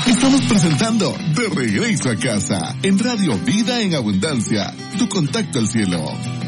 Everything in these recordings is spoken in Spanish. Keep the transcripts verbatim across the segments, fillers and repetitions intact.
Estamos presentando De Regreso a Casa en Radio Vida en Abundancia, tu contacto al cielo.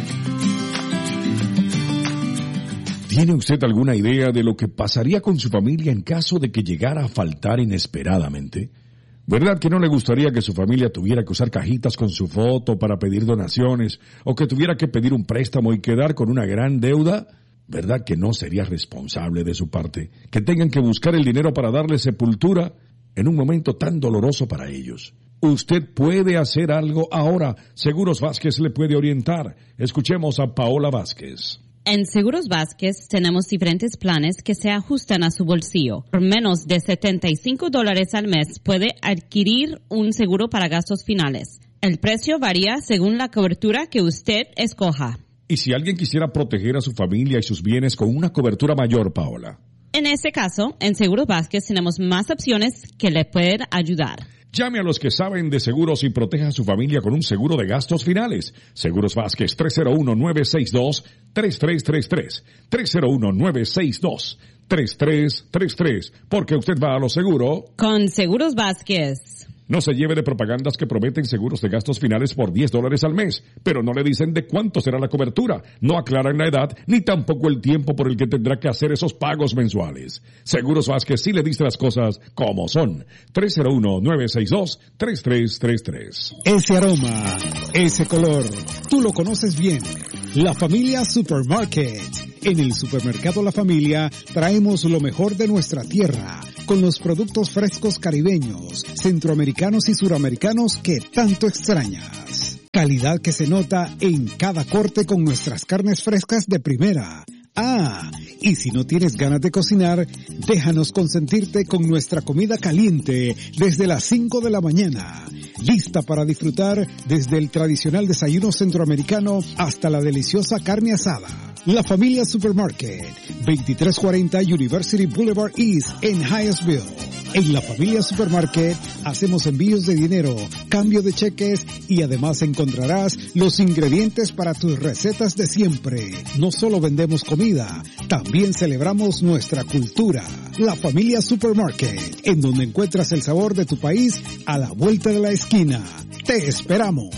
¿Tiene usted alguna idea de lo que pasaría con su familia en caso de que llegara a faltar inesperadamente? ¿Verdad que no le gustaría que su familia tuviera que usar cajitas con su foto para pedir donaciones o que tuviera que pedir un préstamo y quedar con una gran deuda? ¿Verdad que no sería responsable de su parte que tengan que buscar el dinero para darle sepultura en un momento tan doloroso para ellos? Usted puede hacer algo ahora. Seguros Vázquez le puede orientar. Escuchemos a Paola Vázquez. En Seguros Vázquez tenemos diferentes planes que se ajustan a su bolsillo. Por menos de setenta y cinco dólares al mes puede adquirir un seguro para gastos finales. El precio varía según la cobertura que usted escoja. ¿Y si alguien quisiera proteger a su familia y sus bienes con una cobertura mayor, Paola? En este caso, en Seguros Vázquez tenemos más opciones que le pueden ayudar. Llame a los que saben de seguros y proteja a su familia con un seguro de gastos finales. Seguros Vázquez, tres cero uno, nueve seis dos, tres tres tres tres. tres cero uno, nueve seis dos, tres tres tres tres. Porque usted va a lo seguro con Seguros Vázquez. No se lleve de propagandas que prometen seguros de gastos finales por diez dólares al mes, pero no le dicen de cuánto será la cobertura, no aclaran la edad, ni tampoco el tiempo por el que tendrá que hacer esos pagos mensuales. Seguros Vázquez sí le dice las cosas como son. tres cero uno, nueve seis dos, tres tres tres tres. Ese aroma, ese color, tú lo conoces bien. La Familia Supermarket. En el supermercado La Familia traemos lo mejor de nuestra tierra, con los productos frescos caribeños, centroamericanos y suramericanos que tanto extrañas. Calidad que se nota en cada corte con nuestras carnes frescas de primera. Ah, y si no tienes ganas de cocinar, déjanos consentirte con nuestra comida caliente desde las cinco de la mañana. Lista para disfrutar desde el tradicional desayuno centroamericano hasta la deliciosa carne asada. La Familia Supermarket, veintitrés cuarenta University Boulevard East en Hyattsville. En La Familia Supermarket hacemos envíos de dinero, cambio de cheques y además encontrarás los ingredientes para tus recetas de siempre. No solo vendemos comida, también celebramos nuestra cultura. La Familia Supermarket, en donde encuentras el sabor de tu país a la vuelta de la esquina. ¡Te esperamos!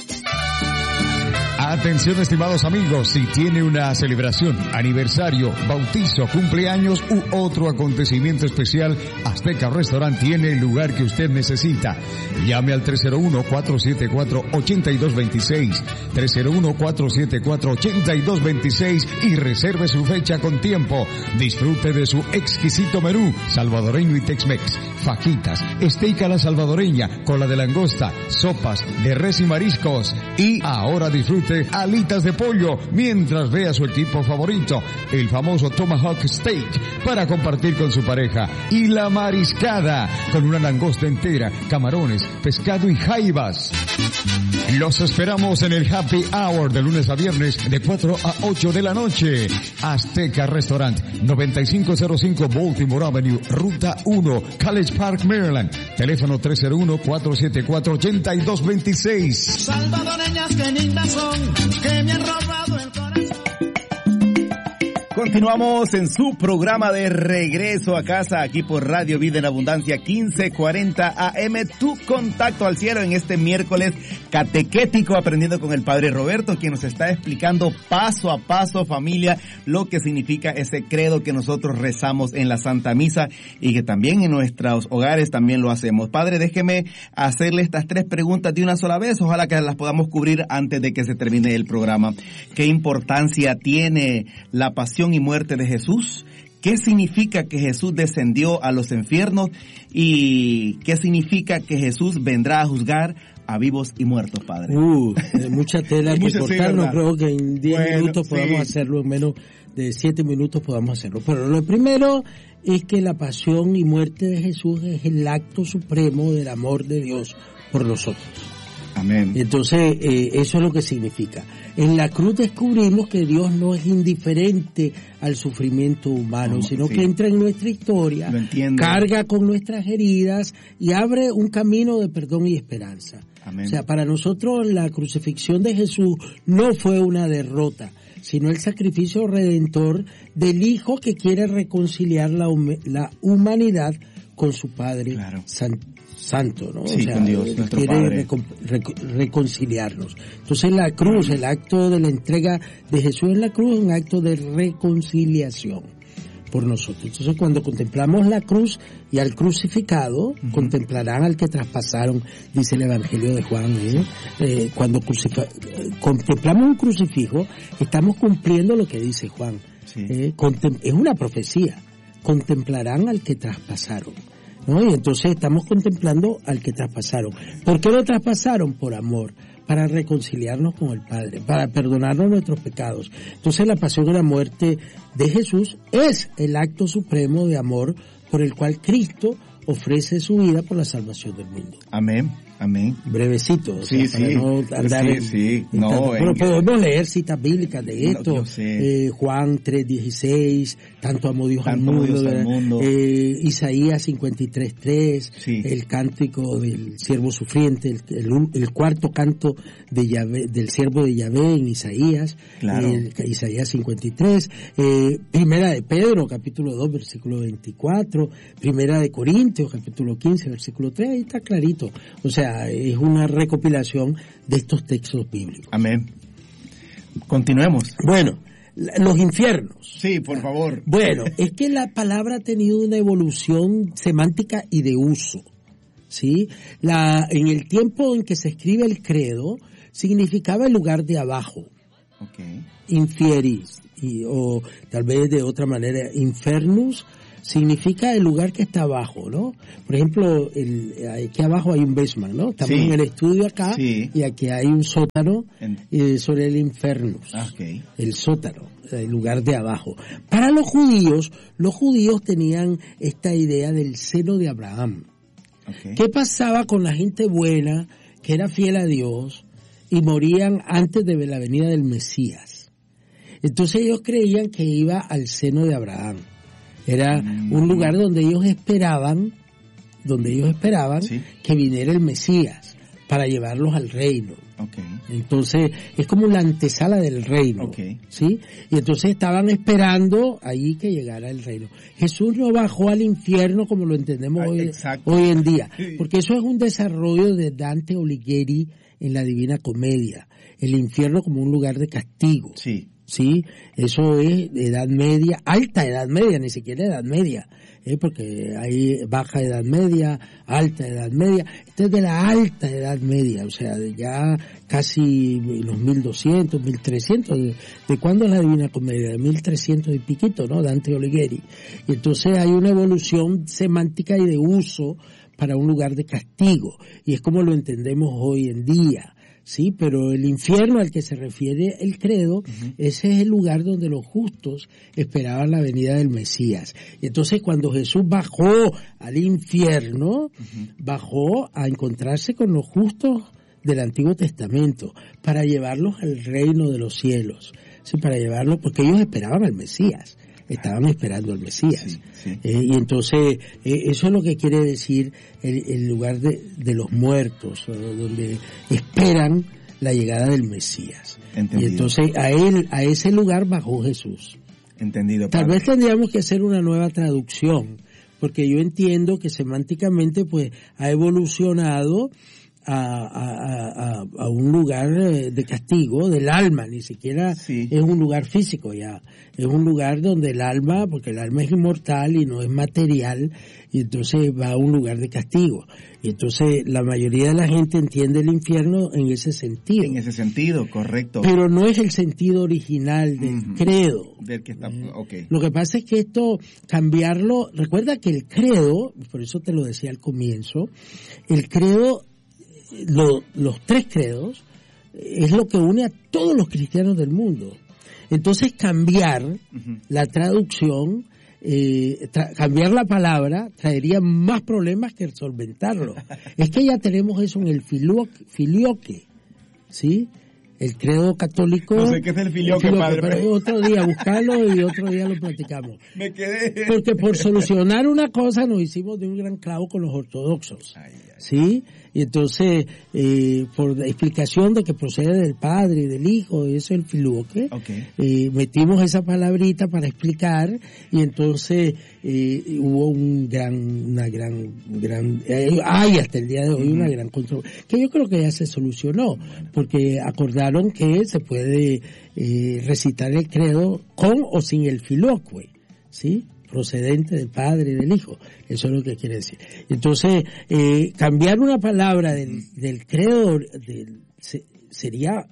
Atención, estimados amigos, si tiene una celebración, aniversario, bautizo, cumpleaños u otro acontecimiento especial, Azteca Restaurant tiene el lugar que usted necesita. Llame al tres cero uno, cuatro siete cuatro, ocho dos dos seis, tres cero uno, cuatro siete cuatro, ocho dos dos seis y reserve su fecha con tiempo. Disfrute de su exquisito menú salvadoreño y Tex-Mex, fajitas, steak a la salvadoreña, cola de langosta, sopas de res y mariscos. Y ahora disfrute alitas de pollo mientras ve a su equipo favorito, el famoso Tomahawk Steak, para compartir con su pareja, y la mariscada con una langosta entera, camarones, pescado y jaivas. Los esperamos en el Happy Hour de lunes a viernes de cuatro a ocho de la noche. Azteca Restaurant, noventa y cinco cero cinco Baltimore Avenue, Ruta uno, College Park, Maryland. Teléfono tres cero uno, cuatro siete cuatro, ocho dos dos seis. Salvadoreñas que lindas son, que me han robado el corazón. Continuamos en su programa de Regreso a Casa, aquí por Radio Vida en Abundancia, quince cuarenta A M, tu contacto al cielo, en este miércoles catequético, aprendiendo con el Padre Roberto, quien nos está explicando paso a paso, familia, lo que significa ese credo que nosotros rezamos en la Santa Misa y que también en nuestros hogares también lo hacemos. Padre, déjeme hacerle estas tres preguntas de una sola vez, ojalá que las podamos cubrir antes de que se termine el programa. ¿Qué importancia tiene la pasión y muerte de Jesús? ¿Qué significa que Jesús descendió a los infiernos? ¿Y qué significa que Jesús vendrá a juzgar a vivos y muertos, Padre? Uh, mucha tela que cortar, no creo que en diez bueno, minutos podamos sí. hacerlo, en menos de siete minutos podamos hacerlo. Pero lo primero es que la pasión y muerte de Jesús es el acto supremo del amor de Dios por nosotros. Amén. Entonces, eh, eso es lo que significa. En la cruz descubrimos que Dios no es indiferente al sufrimiento humano, no, sino sí. que entra en nuestra historia, carga con nuestras heridas y abre un camino de perdón y esperanza. Amén. O sea, para nosotros la crucifixión de Jesús no fue una derrota, sino el sacrificio redentor del Hijo que quiere reconciliar la, hum- la humanidad con su Padre claro. san, Santo, ¿no? Sí, o sea, con Dios, nuestro quiere Padre. Recon, rec, reconciliarnos. Entonces la cruz, el acto de la entrega de Jesús en la cruz es un acto de reconciliación por nosotros. Entonces cuando contemplamos la cruz y al crucificado, uh-huh. contemplarán al que traspasaron, dice el Evangelio de Juan. ¿eh? Eh, cuando crucifa- contemplamos un crucifijo, estamos cumpliendo lo que dice Juan. Sí. Eh, contem- es una profecía. Contemplarán al que traspasaron, ¿no? Y entonces estamos contemplando al que traspasaron. ¿Por qué lo traspasaron? Por amor, para reconciliarnos con el Padre, para perdonarnos nuestros pecados. Entonces la pasión y la muerte de Jesús es el acto supremo de amor por el cual Cristo ofrece su vida por la salvación del mundo. Amén. Amén. Brevecito, sí, sea, sí, para no andar sí, en, sí, en no, tanto, pero en... podemos leer citas bíblicas de esto, no, sé. eh, Juan tres dieciséis, tanto amó Dios tanto al mundo, Dios al mundo. Eh, Isaías cincuenta y tres tres, sí. el cántico del siervo sufriente, el, el, el cuarto canto de Yahvé, del siervo de Yahvé en Isaías, claro. eh, Isaías cincuenta y tres, eh, primera de Pedro, capítulo dos, versículo veinticuatro, primera de Corintios, capítulo quince, versículo tres, ahí está clarito, o sea, es una recopilación de estos textos bíblicos. Amén. Continuemos. Bueno, los infiernos. Sí, por favor. Bueno, es que la palabra ha tenido una evolución semántica y de uso. ¿Sí? La, en el tiempo en que se escribe el credo, significaba el lugar de abajo. Okay. Infieris, y, o tal vez de otra manera, infernus, significa el lugar que está abajo, ¿no? Por ejemplo, el, aquí abajo hay un basement, ¿no? Estamos sí. en el estudio acá, sí. y aquí hay un sótano en... eh, sobre el infernus, okay. el sótano, el lugar de abajo. Para los judíos, los judíos tenían esta idea del seno de Abraham. Okay. ¿Qué pasaba con la gente buena, que era fiel a Dios, y morían antes de la venida del Mesías? Entonces ellos creían que iba al seno de Abraham. Era un lugar donde ellos esperaban, donde ellos esperaban ¿sí? que viniera el Mesías para llevarlos al reino. Okay. Entonces es como la antesala del reino, okay. ¿sí? Y entonces estaban esperando ahí que llegara el reino. Jesús no bajó al infierno como lo entendemos ah, hoy, hoy en día, porque eso es un desarrollo de Dante Alighieri en la Divina Comedia, el infierno como un lugar de castigo. Sí. Sí, eso es Edad Media, alta Edad Media, ni siquiera Edad Media, ¿eh? Porque hay baja Edad Media, alta Edad Media, esto es de la alta Edad Media, o sea, de ya casi los mil doscientos, mil trescientos, ¿de, de cuándo es la Divina Comedia? De mil trescientos y piquito, ¿no? Dante Alighieri. Y entonces hay una evolución semántica y de uso para un lugar de castigo, y es como lo entendemos hoy en día. Sí, pero el infierno al que se refiere el credo, uh-huh. ese es el lugar donde los justos esperaban la venida del Mesías. Y entonces cuando Jesús bajó al infierno, uh-huh. bajó a encontrarse con los justos del Antiguo Testamento para llevarlos al reino de los cielos. Sí, para llevarlos, porque ellos esperaban al Mesías. Estaban esperando al Mesías. Sí, sí. Eh, y entonces, eh, eso es lo que quiere decir el, el lugar de, de los muertos, donde esperan la llegada del Mesías. Entendido. Y entonces, a él, a ese lugar bajó Jesús. Entendido. Tal Padre. vez tendríamos que hacer una nueva traducción, porque yo entiendo que semánticamente, pues, ha evolucionado A, a, a, a un lugar de castigo del alma, ni siquiera sí. es un lugar físico ya, es un lugar donde el alma, porque el alma es inmortal y no es material, y entonces va a un lugar de castigo, y entonces la mayoría de la gente entiende el infierno en ese sentido. En ese sentido, correcto. Pero no es el sentido original del uh-huh. credo. Del que está, okay. Lo que pasa es que esto, cambiarlo, recuerda que el credo, por eso te lo decía al comienzo, el credo Lo, los tres credos es lo que une a todos los cristianos del mundo. Entonces cambiar uh-huh. la traducción, eh, tra- cambiar la palabra traería más problemas que solventarlo. Es que ya tenemos eso en el filioque, filioque ¿sí? El credo católico. No sé qué es el filioque, el filioque, padre. Pero otro día buscarlo y otro día lo platicamos. Me quedé. Porque por solucionar una cosa nos hicimos de un gran clavo con los ortodoxos. Ay, ay. ¿Sí? Y entonces, eh, por explicación de que procede del Padre y del Hijo, eso es el filioque, okay. eh, metimos esa palabrita para explicar, y entonces eh, hubo un gran, una gran, gran, eh, hay hasta el día de hoy una gran controversia, que yo creo que ya se solucionó, porque acordaron que se puede eh, recitar el credo con o sin el filioque, ¿sí? Procedente del Padre y del Hijo, eso es lo que quiere decir. Entonces, eh, cambiar una palabra del, del credo del, se, sería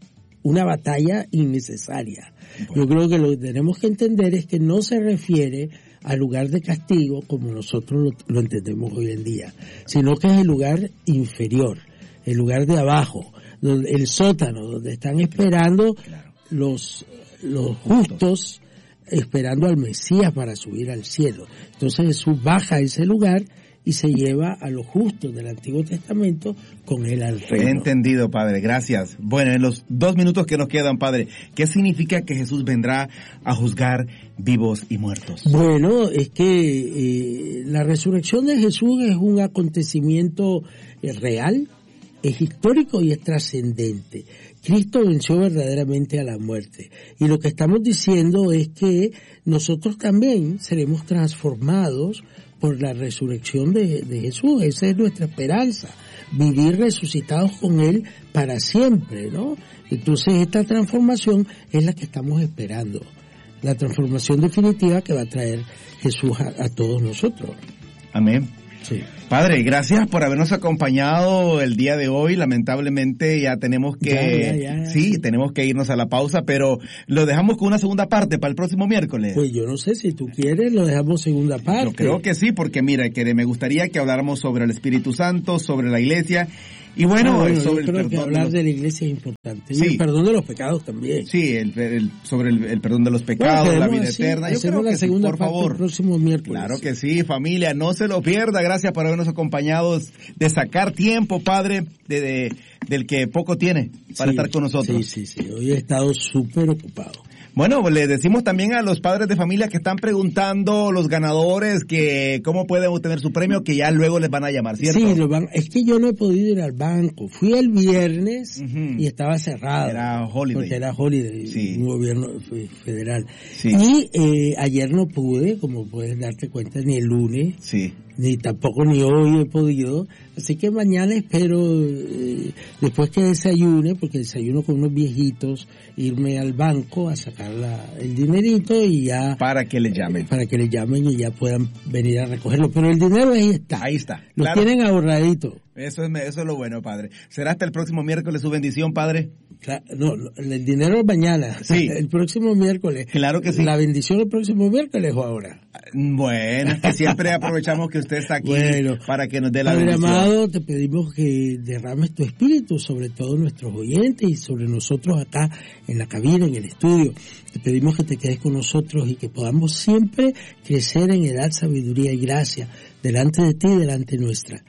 una batalla innecesaria. Bueno. Yo creo que lo que tenemos que entender es que no se refiere al lugar de castigo como nosotros lo, lo entendemos hoy en día, sino que es el lugar inferior, el lugar de abajo, donde, el sótano, donde están esperando claro. los, los justos, esperando al Mesías para subir al cielo. Entonces Jesús baja a ese lugar y se lleva a los justos del Antiguo Testamento con él al reino. Entendido, Padre, gracias. Bueno, en los dos minutos que nos quedan, Padre, ¿qué significa que Jesús vendrá a juzgar vivos y muertos? Bueno, es que eh, la resurrección de Jesús es un acontecimiento eh, real, es histórico y es trascendente. Cristo venció verdaderamente a la muerte. Y lo que estamos diciendo es que nosotros también seremos transformados por la resurrección de, de Jesús. Esa es nuestra esperanza, vivir resucitados con Él para siempre, ¿no? Entonces esta transformación es la que estamos esperando, la transformación definitiva que va a traer Jesús a, a todos nosotros. Amén. Sí. Padre, gracias por habernos acompañado el día de hoy. Lamentablemente ya tenemos que, ya, ya, ya, sí, ya. tenemos que irnos a la pausa, pero lo dejamos con una segunda parte para el próximo miércoles. Pues yo no sé, si tú quieres lo dejamos segunda parte. Yo creo que sí, porque mira, que me gustaría que habláramos sobre el Espíritu Santo, sobre la Iglesia. Y bueno, ah, bueno sobre yo creo el que perdón hablar de, los... de la Iglesia es importante. Sí. Y el perdón de los pecados también. Sí, el, el, sobre el, el perdón de los pecados, bueno, la vida así, eterna. Yo creo la que segunda sí, por parte favor. El próximo miércoles. Claro que sí, familia, no se lo pierda. Gracias por habernos acompañado, de sacar tiempo, Padre, de, de del que poco tiene para sí, estar con nosotros. Sí, sí, sí. Hoy he estado súper ocupado. Bueno, le decimos también a los padres de familia que están preguntando, los ganadores, que cómo pueden obtener su premio, que ya luego les van a llamar, ¿cierto? Sí, lo van, es que yo no he podido ir al banco. Fui el viernes uh-huh. y estaba cerrado. Era holiday. Porque era holiday, sí. un gobierno federal. Sí. Y eh, ayer no pude, como puedes darte cuenta, ni el lunes. Sí. Ni tampoco ni hoy he podido. Así que mañana espero, eh, después que desayune, porque desayuno con unos viejitos, irme al banco a sacar la, el dinerito y ya... Para que le llamen. Para que le llamen y ya puedan venir a recogerlo. Pero el dinero ahí está. Ahí está. Lo claro. tienen ahorradito. Eso es, eso es lo bueno, Padre. ¿Será hasta el próximo miércoles su bendición, Padre? Claro, no, el dinero es mañana. Sí. El próximo miércoles. Claro que sí. ¿La bendición el próximo miércoles o ahora? Bueno, es que siempre aprovechamos que usted está aquí bueno, para que nos dé la Padre bendición. amado, te pedimos que derrames tu espíritu sobre todos nuestros oyentes y sobre nosotros acá en la cabina, en el estudio. Te pedimos que te quedes con nosotros y que podamos siempre crecer en edad, sabiduría y gracia delante de ti y delante nuestra.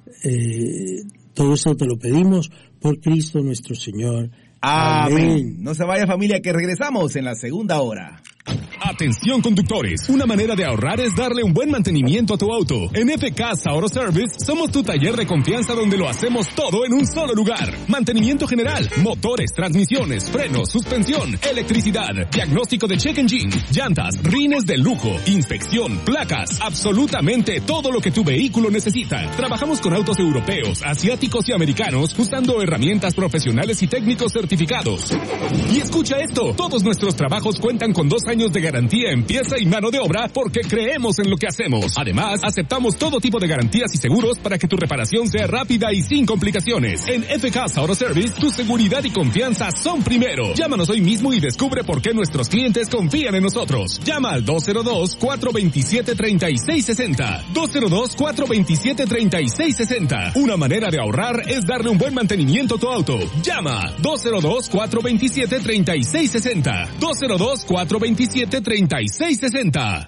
Eh, todo eso te lo pedimos por Cristo nuestro Señor. Amén. Amén. No se vaya, familia, que regresamos en la segunda hora. Atención, conductores, una manera de ahorrar es darle un buen mantenimiento a tu auto. En F K S Auto Service somos tu taller de confianza donde lo hacemos todo en un solo lugar. Mantenimiento general, motores, transmisiones, frenos, suspensión, electricidad, diagnóstico de check engine, llantas, rines de lujo, inspección, placas, absolutamente todo lo que tu vehículo necesita. Trabajamos con autos europeos, asiáticos y americanos usando herramientas profesionales y técnicos certificados. Y escucha esto, todos nuestros trabajos cuentan con dos años de garantía en pieza y mano de obra porque creemos en lo que hacemos. Además, aceptamos todo tipo de garantías y seguros para que tu reparación sea rápida y sin complicaciones. En F K S Auto Service, tu seguridad y confianza son primero. Llámanos hoy mismo y descubre por qué nuestros clientes confían en nosotros. Llama al dos cero dos, cuatro dos siete, tres seis seis cero. dos cero dos, cuatro dos siete, tres seis seis cero. Una manera de ahorrar es darle un buen mantenimiento a tu auto. Llama dos cero dos, cuatro dos siete, tres seis seis cero. dos cero dos, cuatro dos siete, tres seis seis cero.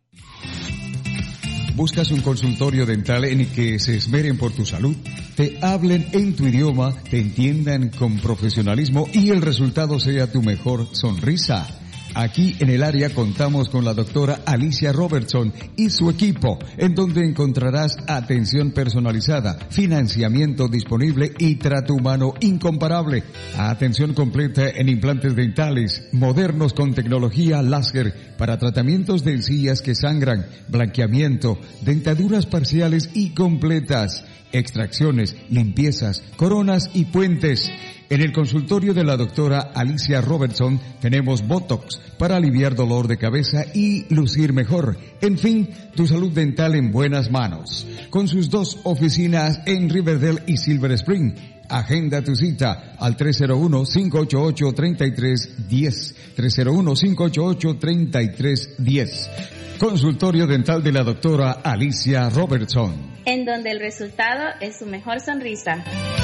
¿Buscas un consultorio dental en el que se esmeren por tu salud? Te hablen en tu idioma, te entiendan con profesionalismo y el resultado sea tu mejor sonrisa. Aquí en el área contamos con la doctora Alicia Robertson y su equipo, en donde encontrarás atención personalizada, financiamiento disponible y trato humano incomparable. Atención completa en implantes dentales, modernos con tecnología láser para tratamientos de encías que sangran, blanqueamiento, dentaduras parciales y completas, extracciones, limpiezas, coronas y puentes. En el consultorio de la doctora Alicia Robertson tenemos Botox para aliviar dolor de cabeza y lucir mejor. En fin, tu salud dental en buenas manos. Con sus dos oficinas en Riverdale y Silver Spring. Agenda tu cita al tres cero uno, cinco ocho ocho, tres tres uno cero, tres cero uno, cinco ocho ocho, tres tres uno cero. Consultorio dental de la doctora Alicia Robertson. En donde el resultado es su mejor sonrisa.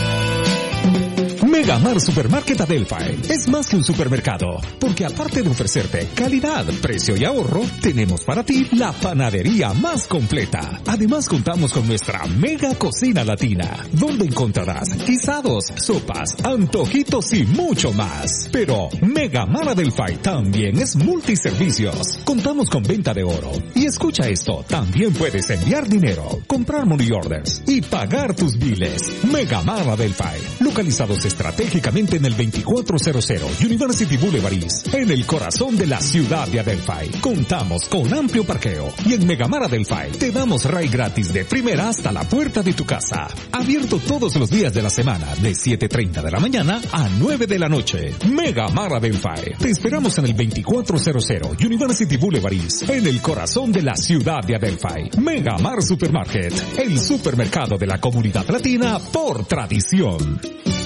Megamar Supermarket Adelphi es más que un supermercado, porque aparte de ofrecerte calidad, precio y ahorro, tenemos para ti la panadería más completa. Además contamos con nuestra mega cocina latina, donde encontrarás guisados, sopas, antojitos y mucho más. Pero Megamar Adelphi también es multiservicios. Contamos con venta de oro. Y escucha esto, también puedes enviar dinero, comprar money orders y pagar tus biles. Megamar Adelphi, localizados estratégicamente en el veinticuatro cero cero University Boulevard East, en el corazón de la ciudad de Adelphi. Contamos con amplio parqueo y en Megamar Adelphi te damos ray gratis de primera hasta la puerta de tu casa. Abierto todos los días de la semana de siete treinta de la mañana a nueve de la noche. Megamar Adelphi. Te esperamos en el veinticuatro cero cero University Boulevard East, en el corazón de la ciudad de Adelphi. Megamar Supermarket, el supermercado de la comunidad latina por tradición.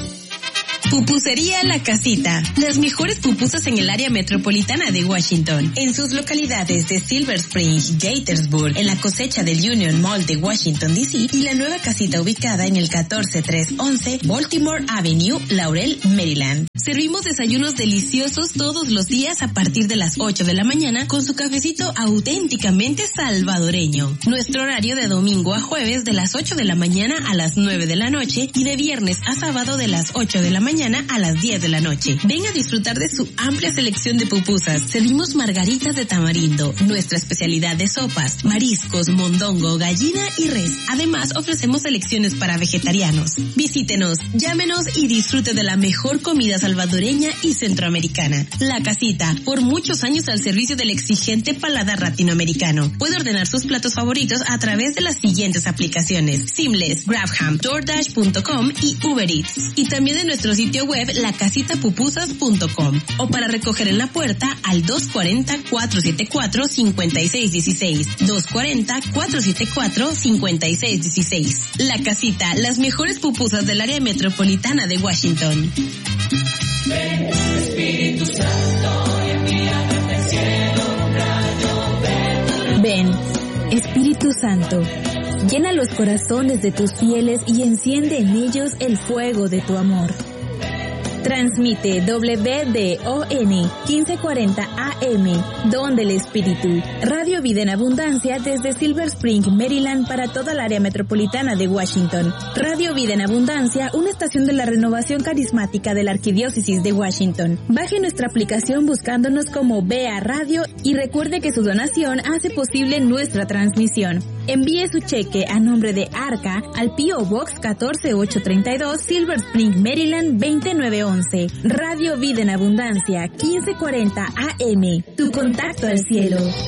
Pupusería La Casita. Las mejores pupusas en el área metropolitana de Washington. En sus localidades de Silver Spring, Gaithersburg, en la cosecha del Union Mall de Washington, D C y la nueva casita ubicada en el catorce tres once Baltimore Avenue, Laurel, Maryland. Servimos desayunos deliciosos todos los días a partir de las ocho de la mañana con su cafecito auténticamente salvadoreño. Nuestro horario de domingo a jueves de las ocho de la mañana a las nueve de la noche y de viernes a sábado de las ocho de la mañana a las diez de la noche. Ven a disfrutar de su amplia selección de pupusas. Servimos margaritas de tamarindo, nuestra especialidad de sopas, mariscos, mondongo, gallina y res. Además, ofrecemos selecciones para vegetarianos. Visítenos, llámenos y disfrute de la mejor comida salvadoreña y centroamericana. La Casita, por muchos años al servicio del exigente paladar latinoamericano. Puede ordenar sus platos favoritos a través de las siguientes aplicaciones: Seamless, Grabham, DoorDash punto com y Uber Eats. Y también en nuestro sitio web la casita pupusas punto com o para recoger en la puerta al dos cuatro cero, cuatro siete cuatro, cinco seis uno seis, dos cuatro cero, cuatro siete cuatro, cinco seis uno seis. La Casita, las mejores pupusas del área metropolitana de Washington. Ven, Espíritu Santo, y envíame del cielo un rayo verde. Ven, Espíritu Santo, llena los corazones de tus fieles y enciende en ellos el fuego de tu amor. Transmite W D O N quince cuarenta A M, Don del Espíritu, Radio Vida en Abundancia desde Silver Spring, Maryland para toda el área metropolitana de Washington. Radio Vida en Abundancia, una estación de la renovación carismática de la Arquidiócesis de Washington. Baje nuestra aplicación buscándonos como B A Radio y recuerde que su donación hace posible nuestra transmisión. Envíe su cheque a nombre de Arca al P O Box catorce ocho treinta y dos, Silver Spring, Maryland veinte nueve once. Radio Vida en Abundancia, quince cuarenta A M. Tu contacto al cielo.